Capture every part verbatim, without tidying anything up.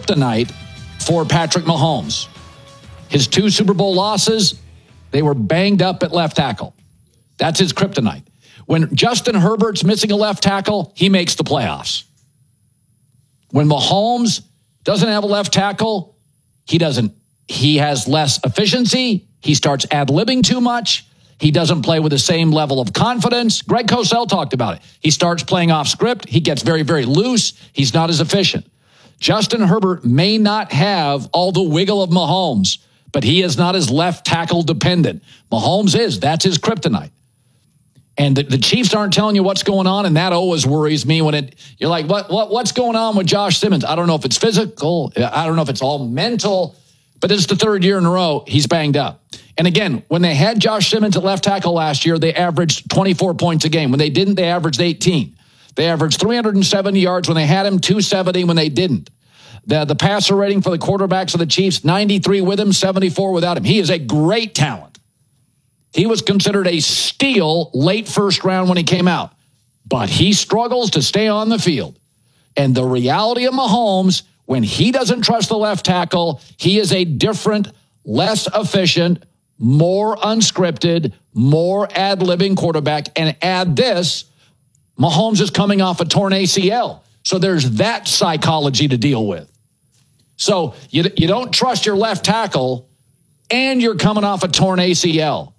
kryptonite for Patrick Mahomes. His two Super Bowl losses, they were banged up at left tackle. That's his kryptonite. When Justin Herbert's missing a left tackle, he makes the playoffs. When Mahomes doesn't have a left tackle, he doesn't. He has less efficiency. He starts ad-libbing too much. He doesn't play with the same level of confidence. Greg Cosell talked about it. He starts playing off script. He gets very, very loose. He's not as efficient. Justin Herbert may not have all the wiggle of Mahomes, but he is not as left tackle dependent. Mahomes is. That's his kryptonite. And the, the Chiefs aren't telling you what's going on, and that always worries me when it you're like, what what what's going on with Josh Simmons? I don't know if it's physical. I don't know if it's all mental, but it's the third year in a row he's banged up. And again, when they had Josh Simmons at left tackle last year, they averaged twenty-four points a game. When they didn't, they averaged eighteen. They averaged three hundred seventy yards when they had him, two seventy when they didn't. The, the passer rating for the quarterbacks of the Chiefs, ninety-three with him, seventy-four without him. He is a great talent. He was considered a steal late first round when he came out, but he struggles to stay on the field. And the reality of Mahomes, when he doesn't trust the left tackle, he is a different, less efficient, more unscripted, more ad-libbing quarterback. And add this, Mahomes is coming off a torn A C L. So there's that psychology to deal with. So you, you don't trust your left tackle, and you're coming off a torn A C L.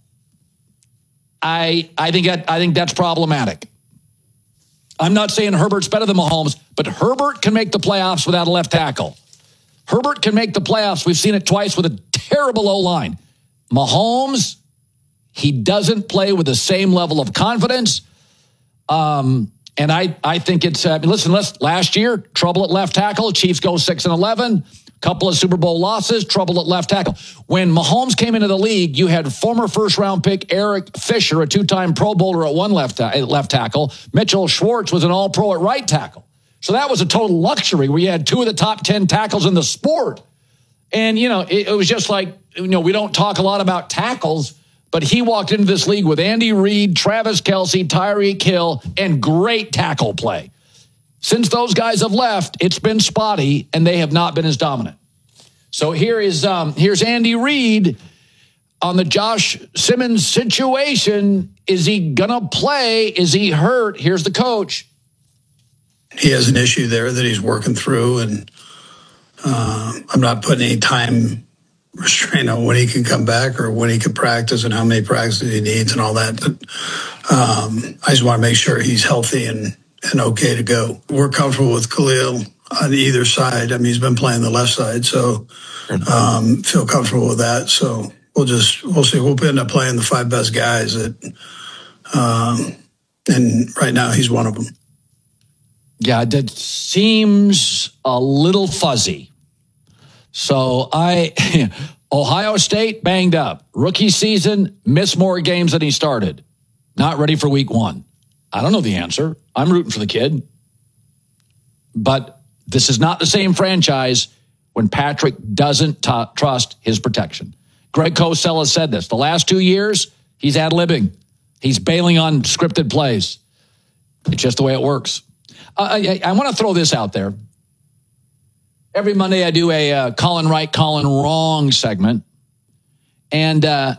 I I think that, I think that's problematic. I'm not saying Herbert's better than Mahomes, but Herbert can make the playoffs without a left tackle. Herbert can make the playoffs. We've seen it twice with a terrible O-line. Mahomes, he doesn't play with the same level of confidence. Um, and I I think it's uh, listen. Let's, last year, trouble at left tackle. Chiefs go six and eleven. Couple of Super Bowl losses, trouble at left tackle. When Mahomes came into the league, you had former first-round pick Eric Fisher, a two-time Pro Bowler at one left, ta- left tackle. Mitchell Schwartz was an all-pro at right tackle. So that was a total luxury where you had two of the top ten tackles in the sport. And, you know, it, it was just like, you know, we don't talk a lot about tackles, but he walked into this league with Andy Reid, Travis Kelce, Tyreek Hill, and great tackle play. Since those guys have left, it's been spotty, and they have not been as dominant. So here is um, here's Andy Reid on the Josh Simmons situation. Is he going to play? Is he hurt? Here's the coach. He has an issue there that he's working through, and uh, I'm not putting any time restraint on when he can come back or when he can practice and how many practices he needs and all that. But um, I just want to make sure he's healthy and and okay to go. We're comfortable with Khalil on either side. I mean, he's been playing the left side, so um, feel comfortable with that. So we'll just, we'll see. We'll end up playing the five best guys. That, um, and right now he's one of them. Yeah, that seems a little fuzzy. So I, Ohio State banged up. Rookie season, missed more games than he started. Not ready for week one. I don't know the answer. I'm rooting for the kid. But this is not the same franchise when Patrick doesn't t- trust his protection. Greg Cosell has said this. The last two years, he's ad-libbing. He's bailing on scripted plays. It's just the way it works. Uh, I, I want to throw this out there. Every Monday I do a uh, Colin Right, Colin Wrong segment. And uh,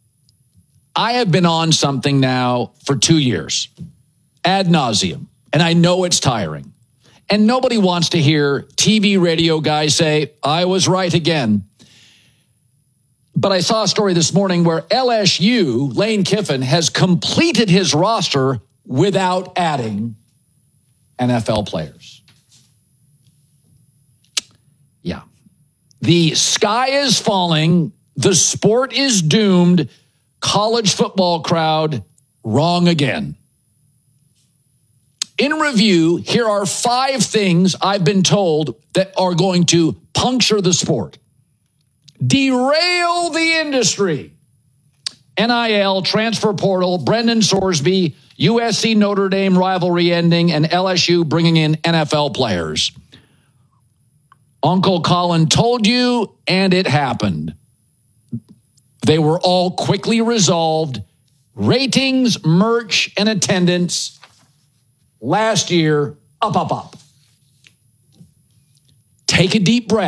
I have been on something now for two years. Ad nauseum. And I know it's tiring. And nobody wants to hear T V radio guys say, I was right again. But I saw a story this morning where L S U, Lane Kiffin, has completed his roster without adding N F L players. Yeah. The sky is falling. The sport is doomed. College football crowd, wrong again. In review, here are five things I've been told that are going to puncture the sport, derail the industry. N I L, transfer portal, Brendan Sorsby, U S C Notre Dame rivalry ending, and L S U bringing in N F L players. Uncle Colin told you, and it happened. They were all quickly resolved. Ratings, merch, and attendance last year, up, up, up. Take a deep breath.